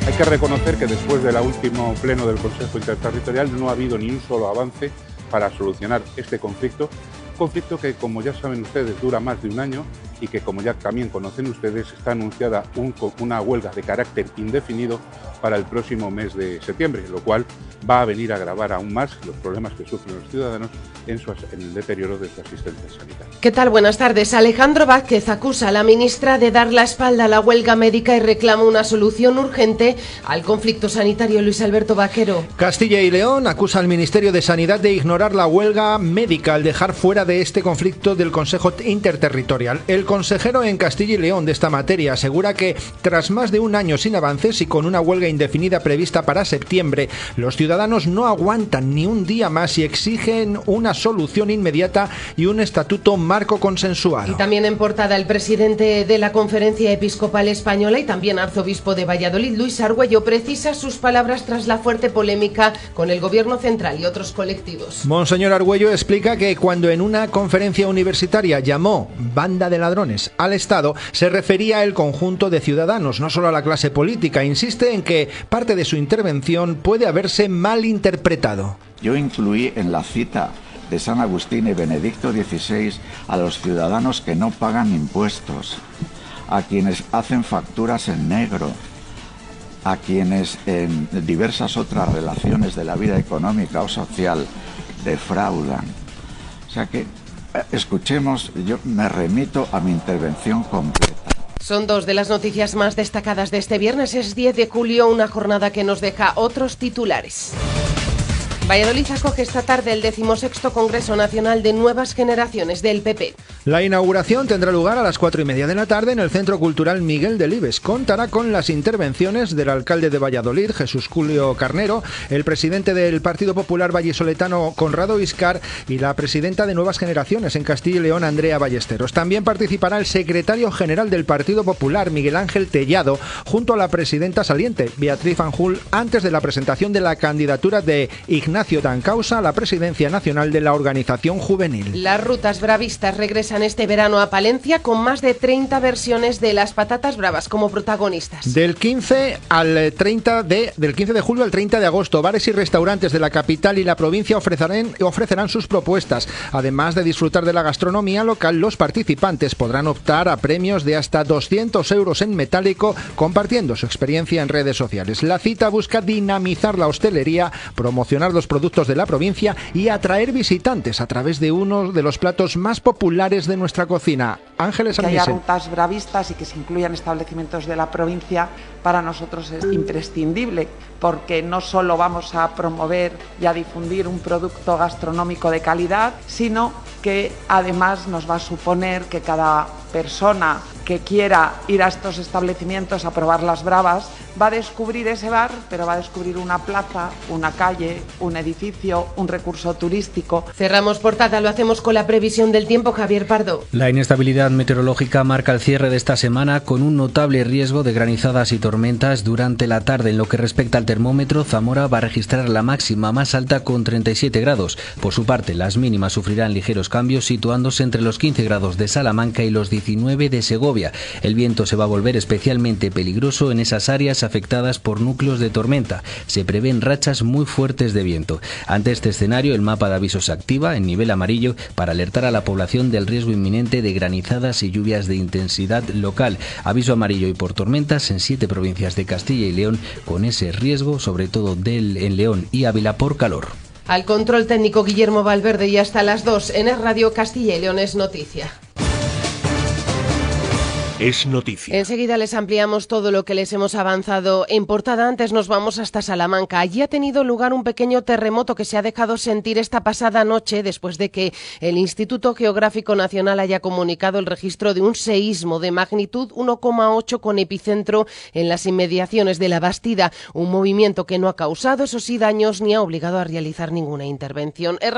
Hay que reconocer que después del último pleno del Consejo Interterritorial no ha habido ni un solo avance para solucionar este conflicto que, como ya saben ustedes, dura más de un año y que, como ya también conocen ustedes, está anunciada una huelga de carácter indefinido para el próximo mes de septiembre, lo cual va a venir a agravar aún más los problemas que sufren los ciudadanos en el deterioro de su asistencia sanitaria. ¿Qué tal? Buenas tardes. Alejandro Vázquez acusa a la ministra de dar la espalda a la huelga médica y reclama una solución urgente al conflicto sanitario. Luis Alberto Vaquero. Castilla y León acusa al Ministerio de Sanidad de ignorar la huelga médica al dejar fuera de este conflicto del Consejo Interterritorial. El consejero en Castilla y León de esta materia asegura que tras más de un año sin avances y con una huelga indefinida prevista para septiembre, los ciudadanos no aguantan ni un día más y exigen una solución inmediata y un estatuto marco consensuado. Y también en portada el presidente de la Conferencia Episcopal Española y también arzobispo de Valladolid, Luis Argüello, precisa sus palabras tras la fuerte polémica con el gobierno central y otros colectivos. Monseñor Argüello explica que cuando en una conferencia universitaria llamó banda de ladrones al Estado, se refería al conjunto de ciudadanos, no solo a la clase política. Insiste en que parte de su intervención puede haberse malinterpretado. Yo incluí en la cita de San Agustín y Benedicto XVI a los ciudadanos que no pagan impuestos, a quienes hacen facturas en negro, a quienes en diversas otras relaciones de la vida económica o social defraudan. O sea que escuchemos, yo me remito a mi intervención completa. Son dos de las noticias más destacadas de este viernes. Es 10 de julio, una jornada que nos deja otros titulares. Valladolid acoge esta tarde el 16º Congreso Nacional de Nuevas Generaciones del PP. La inauguración tendrá lugar a las 4:30 de la tarde en el Centro Cultural Miguel Delibes. Contará con las intervenciones del alcalde de Valladolid, Jesús Julio Carnero, el presidente del Partido Popular vallisoletano, Conrado Iscar, y la presidenta de Nuevas Generaciones en Castilla y León, Andrea Ballesteros. También participará el secretario general del Partido Popular, Miguel Ángel Tellado, junto a la presidenta saliente, Beatriz Fanjul, antes de la presentación de la candidatura de Ignacio Dancausa a la presidencia nacional de la organización juvenil. Las rutas bravistas regresan este verano a Palencia con más de 30 versiones de las patatas bravas como protagonistas. Del 15 de julio al 30 de agosto, bares y restaurantes de la capital y la provincia ofrecerán sus propuestas. Además de disfrutar de la gastronomía local, los participantes podrán optar a premios de hasta 200 euros en metálico compartiendo su experiencia en redes sociales. La cita busca dinamizar la hostelería, promocionar los productos de la provincia y atraer visitantes a través de uno de los platos más populares de nuestra cocina. Ángeles Que haya Armisen. rutas bravistas y que se incluyan establecimientos de la provincia para nosotros es imprescindible, porque no solo vamos a promover y a difundir un producto gastronómico de calidad, sino que además nos va a suponer que cada persona que quiera ir a estos establecimientos a probar las bravas va a descubrir ese bar, pero va a descubrir una plaza, una calle, un edificio, un recurso turístico. Cerramos portada, lo hacemos con la previsión del tiempo. Javier Pardo. La inestabilidad meteorológica marca el cierre de esta semana con un notable riesgo de granizadas y tormentas durante la tarde. En lo que respecta al termómetro, Zamora va a registrar la máxima más alta con 37 grados. Por su parte, las mínimas sufrirán ligeros cambios, situándose entre los 15 grados de Salamanca y los 19 de Segovia. El viento se va a volver especialmente peligroso en esas áreas afectadas por núcleos de tormenta. Se prevén rachas muy fuertes de viento. Ante este escenario, el mapa de avisos se activa en nivel amarillo para alertar a la población del riesgo inminente de granizadas y lluvias de intensidad local. Aviso amarillo y por tormentas en 7 provincias de Castilla y León, con ese riesgo, sobre todo en León y Ávila, por calor. Al control técnico Guillermo Valverde, y hasta las 2 en Es Radio Castilla y León es noticia. Es noticia. Enseguida les ampliamos todo lo que les hemos avanzado en portada. Antes nos vamos hasta Salamanca. Allí ha tenido lugar un pequeño terremoto que se ha dejado sentir esta pasada noche después de que el Instituto Geográfico Nacional haya comunicado el registro de un seísmo de magnitud 1,8 con epicentro en las inmediaciones de La Bastida. Un movimiento que no ha causado, eso sí, daños ni ha obligado a realizar ninguna intervención.